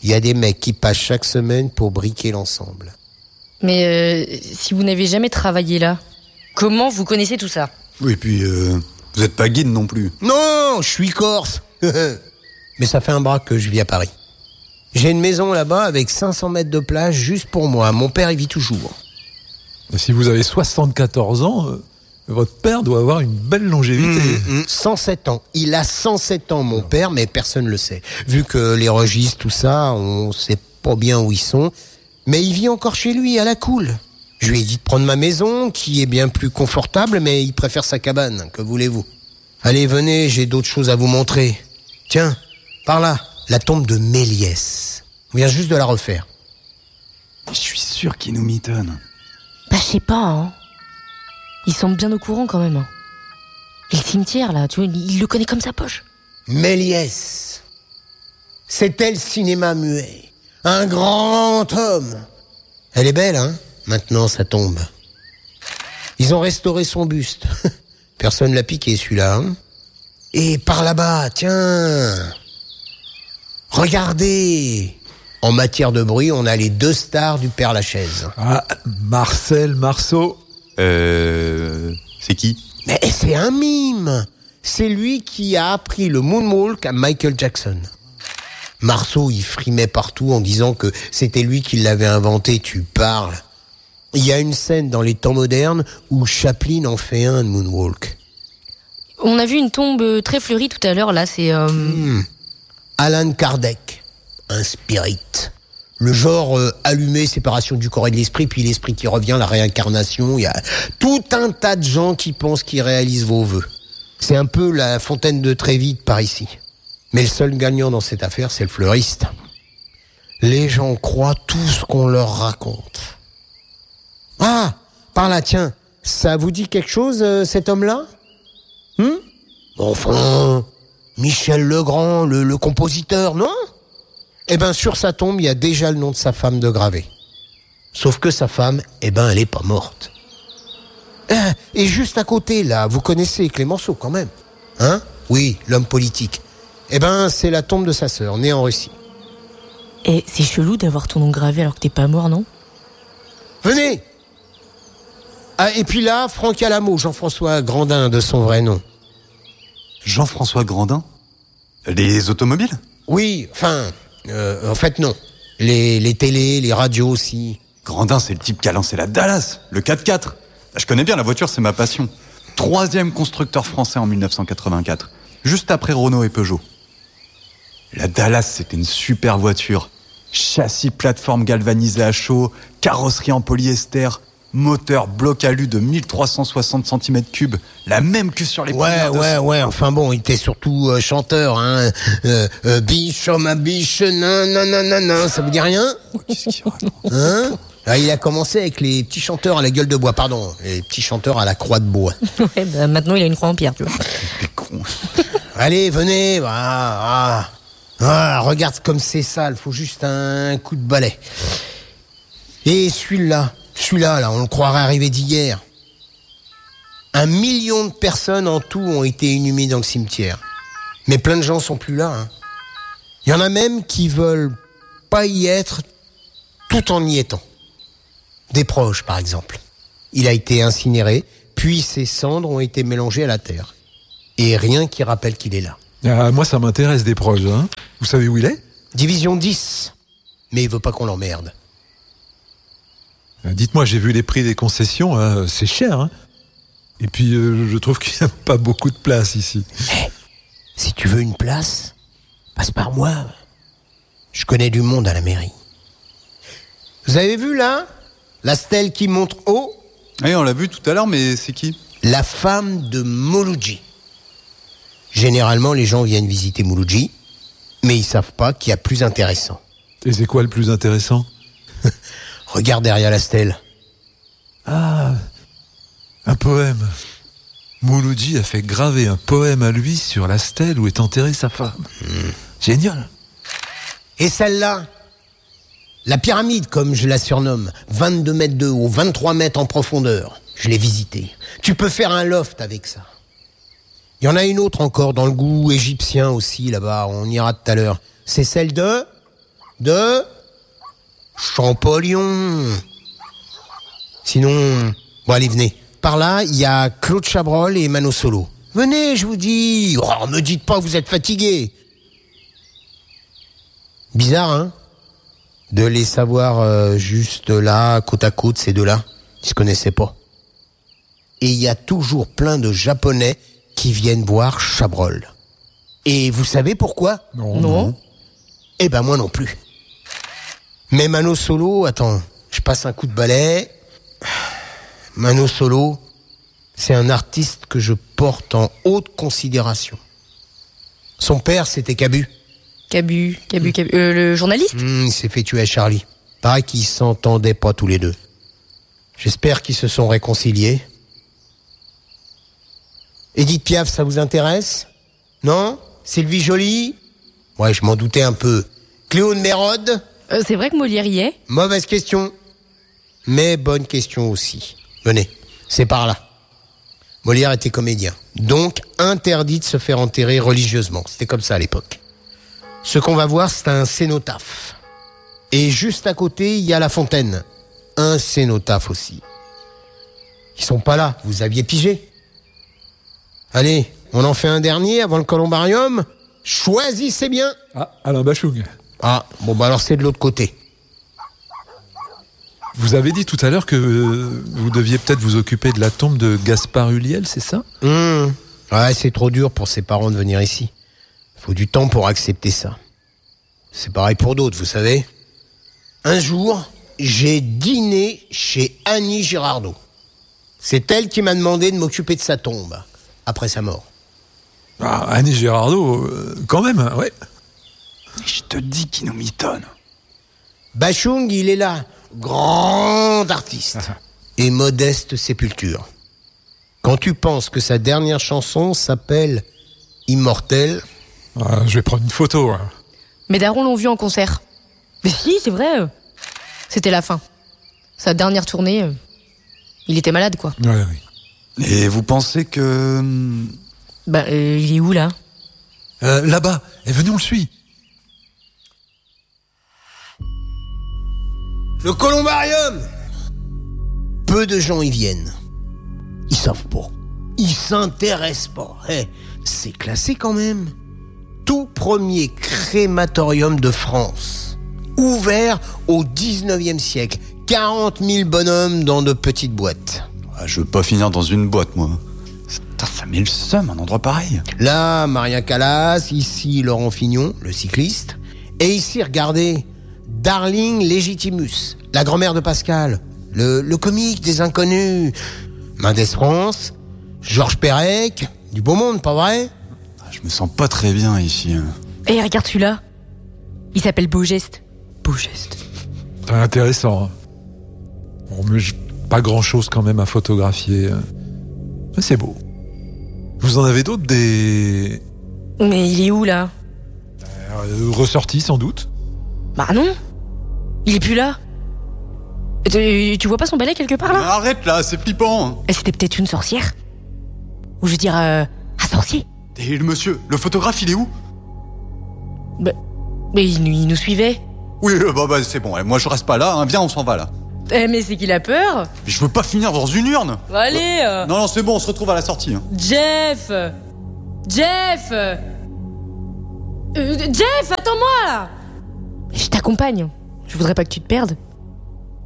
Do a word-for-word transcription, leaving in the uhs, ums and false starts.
Il y a des mecs qui passent chaque semaine pour briquer l'ensemble. Mais euh, si vous n'avez jamais travaillé là, comment vous connaissez tout ça ? Oui, et puis euh, vous êtes pas guide non plus. Non, je suis corse. Mais ça fait un bras que je vis à Paris. J'ai une maison là-bas avec cinq cents mètres de plage juste pour moi. Mon père y vit toujours. Si vous avez soixante-quatorze ans, euh, votre père doit avoir une belle longévité. Mmh, mmh, cent sept ans. Il a cent sept ans, mon père, mais personne ne le sait. Vu que les registres, tout ça, on sait pas bien où ils sont. Mais il vit encore chez lui, à la cool. Je lui ai dit de prendre ma maison, qui est bien plus confortable, mais il préfère sa cabane. Que voulez-vous ? Allez, venez, j'ai d'autres choses à vous montrer. Tiens, par là, la tombe de Méliès. On vient juste de la refaire. Je suis sûr qu'il nous mitonne. Bah, je sais pas, hein. Ils sont bien au courant quand même. Hein. Et le cimetière, là, tu vois, il le connaît comme sa poche. Méliès. C'était le cinéma muet. Un grand homme. Elle est belle, hein ? Maintenant, ça tombe. Ils ont restauré son buste. Personne l'a piqué, celui-là. Hein ? Et par là-bas, tiens. Regardez. En matière de bruit, on a les deux stars du Père Lachaise. Ah, Marcel Marceau. Euh... C'est qui ? Mais c'est un mime. C'est lui qui a appris le moonwalk à Michael Jackson. Marceau, il frimait partout en disant que c'était lui qui l'avait inventé, tu parles. Il y a une scène dans les temps modernes où Chaplin en fait un de moonwalk. On a vu une tombe très fleurie tout à l'heure, là, c'est... Euh... Mmh. Alan Kardec, un spirit. Le genre euh, allumé, séparation du corps et de l'esprit, puis l'esprit qui revient, la réincarnation. Il y a tout un tas de gens qui pensent qu'ils réalisent vos vœux. C'est un peu la fontaine de Trévi par ici. Mais le seul gagnant dans cette affaire, c'est le fleuriste. Les gens croient tout ce qu'on leur raconte. Ah, par là, tiens, ça vous dit quelque chose, euh, cet homme-là ? Hum ? Enfin, Michel Legrand, le, le compositeur, non ? Eh ben, sur sa tombe, il y a déjà le nom de sa femme de gravé. Sauf que sa femme, eh ben, elle est pas morte. Ah, et juste à côté, là, vous connaissez Clémenceau, quand même. Hein ? Oui, l'homme politique. Eh ben, c'est la tombe de sa sœur, née en Russie. Et c'est chelou d'avoir ton nom gravé alors que t'es pas mort, non ? Venez ! Ah, et puis là, Franck Alamo, Jean-François Grandin, de son vrai nom. Jean-François Grandin ? Les automobiles ? Oui, enfin, euh, en fait, non. Les, les télés, les radios aussi. Grandin, c'est le type qui a lancé la Dallas, le quatre-quatre. Je connais bien la voiture, c'est ma passion. Troisième constructeur français en dix-neuf cent quatre-vingt-quatre, juste après Renault et Peugeot. La Dallas, c'était une super voiture. Châssis plateforme galvanisé à chaud, carrosserie en polyester, moteur bloc alu de mille trois cent soixante centimètres cubes, la même que sur les Ouais, premières ouais, deux cents. ouais, enfin bon, il était surtout euh, chanteur, hein. Euh, euh, biche, oh ma biche, nan, nan, nan, nan, nan, ça vous dit rien ? Qu'est-ce qu'il raconte ? Hein ? Ah, il a commencé avec les petits chanteurs à la gueule de bois, pardon, les petits chanteurs à la croix de bois. Ouais, bah maintenant il a une croix en pierre, tu vois. C'est con. Allez, venez, ah, ah, ah, regarde comme c'est sale, faut juste un coup de balai. Et celui-là, celui-là, là, on le croirait arrivé d'hier. Un million de personnes en tout ont été inhumées dans le cimetière. Mais plein de gens sont plus là. Hein. Il y en a même qui veulent pas y être tout en y étant. Des proches, par exemple. Il a été incinéré, puis ses cendres ont été mélangées à la terre. Et rien qui rappelle qu'il est là. Ah, moi, ça m'intéresse des proches. Hein. Vous savez où il est ? Division dix. Mais il veut pas qu'on l'emmerde. Euh, dites-moi, j'ai vu les prix des concessions, hein, c'est cher. Hein. Et puis, euh, je trouve qu'il n'y a pas beaucoup de place ici. Hey, si tu veux une place, passe par moi. Je connais du monde à la mairie. Vous avez vu là la stèle qui montre haut ? Oui, on l'a vu tout à l'heure, mais c'est qui ? La femme de Mouloudji. Généralement, les gens viennent visiter Mouloudji, mais ils savent pas qu'il y a plus intéressant. Et c'est quoi le plus intéressant ? Regarde derrière la stèle. Ah, un poème. Mouloudji a fait graver un poème à lui sur la stèle où est enterrée sa femme. Mmh. Génial. Et celle-là ? La pyramide, comme je la surnomme, vingt-deux mètres de haut, vingt-trois mètres en profondeur. Je l'ai visitée. Tu peux faire un loft avec ça. Il y en a une autre encore dans le goût égyptien aussi, là-bas. On ira tout à l'heure. C'est celle de de Champollion. Sinon, bon allez, venez. Par là, il y a Claude Chabrol et Mano Solo. Venez, je vous dis. Oh, me dites pas que vous êtes fatigués. Bizarre, hein, de les savoir euh, juste là, côte à côte, ces deux-là. Ils se connaissaient pas. Et il y a toujours plein de Japonais qui viennent voir Chabrol. Et vous savez pourquoi ? Non. Non. Eh ben moi non plus. Mais Mano Solo, attends, je passe un coup de balai. Mano Solo, c'est un artiste que je porte en haute considération. Son père, c'était Cabu. Cabu, Cabu, Cabu. Euh, le journaliste ? Mmh, il s'est fait tuer à Charlie. Pareil qu'ils s'entendaient pas tous les deux. J'espère qu'ils se sont réconciliés. Édith Piaf, ça vous intéresse ? Non ? Sylvie Joly ? Ouais, je m'en doutais un peu. Cléo de Mérode ? euh, C'est vrai que Molière y est ? Mauvaise question. Mais bonne question aussi. Venez, c'est par là. Molière était comédien. Donc, interdit de se faire enterrer religieusement. C'était comme ça à l'époque. Ce qu'on va voir, c'est un cénotaphe. Et juste à côté, il y a la fontaine. Un cénotaphe aussi. Ils sont pas là, vous aviez pigé. Allez, on en fait un dernier avant le columbarium. Choisissez bien. Ah, Alain Bachung. Ah, bon bah alors c'est de l'autre côté. Vous avez dit tout à l'heure que euh, vous deviez peut-être vous occuper de la tombe de Gaspard Ulliel, c'est ça ? Mmh. Ouais, c'est trop dur pour ses parents de venir ici. Il faut du temps pour accepter ça. C'est pareil pour d'autres, vous savez. Un jour, j'ai dîné chez Annie Girardot. C'est elle qui m'a demandé de m'occuper de sa tombe, après sa mort. Ah, Annie Girardot, euh, quand même, hein, ouais. Je te dis qu'il nous mitonne. Bachung, il est là, grand artiste. Et modeste sépulture. Quand tu penses que sa dernière chanson s'appelle Immortel... Ah, je vais prendre une photo. Hein. Mes darons l'ont vu en concert. Mais si, c'est vrai. euh. C'était la fin. Sa dernière tournée, euh, il était malade, quoi. Ouais, oui. Et vous pensez que... Bah, euh, il est où, là ? Euh, là-bas, et venez, on le suit. Le columbarium. Peu de gens y viennent. Ils savent pas. Ils s'intéressent pas. Eh, c'est classé quand même. Tout premier crématorium de France. Ouvert au dix-neuvième siècle. quarante mille bonhommes dans de petites boîtes. Ah, je veux pas finir dans une boîte, moi. Putain, ça met le seum, un endroit pareil. Là, Maria Callas. Ici, Laurent Fignon, le cycliste. Et ici, regardez, Darling Légitimus, la grand-mère de Pascal. Le, le comique des inconnus. Mendès France, Georges Perec, du beau monde, pas vrai ? Je me sens pas très bien ici. Eh, regarde celui-là. Il s'appelle Beaugeste. Beaugeste. C'est intéressant. Hein. Bon, mais j'ai pas grand-chose quand même à photographier. Mais c'est beau. Vous en avez d'autres, des... Mais il est où, là ? Euh, ressortis, sans doute. Bah non. Il est plus là. Tu, tu vois pas son balai quelque part, là ? Arrête là, c'est flippant. Et c'était peut-être une sorcière ? Ou je veux dire, euh, un sorcier ? Et le monsieur, le photographe, il est où? Bah, mais il, nous- il nous suivait. Oui, euh, bah, bah c'est bon, eh, moi je reste pas là, hein. Viens, on s'en va là. Eh, mais c'est qu'il a peur. Mais je veux pas finir dans une urne. Bah, allez euh, Non, non, c'est bon, on se retrouve à la sortie. Hein. Jeff Jeff euh, Jeff, attends-moi là. Je t'accompagne. Je voudrais pas que tu te perdes.